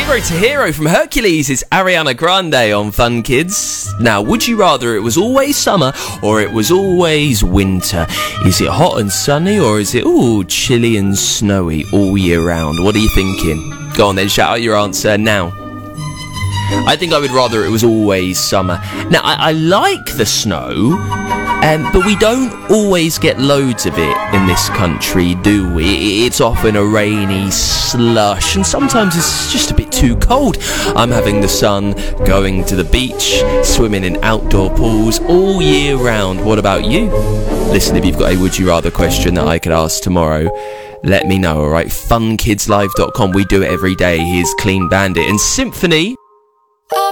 Hero to Hero from Hercules is Ariana Grande on Fun Kids. Now, would you rather it was always summer or it was always winter? Is it hot and sunny or is it, chilly and snowy all year round? What are you thinking? Go on then, shout out your answer now. I think I would rather it was always summer. Now, I like the snow, but we don't always get loads of it in this country, do we? It's often a rainy slush, and sometimes it's just a bit too cold. I'm having the sun, going to the beach, swimming in outdoor pools all year round. What about you? Listen, if you've got a would you rather question that I could ask tomorrow, let me know, alright? Funkidslive.com, we do it every day. Here's Clean Bandit and Symphony.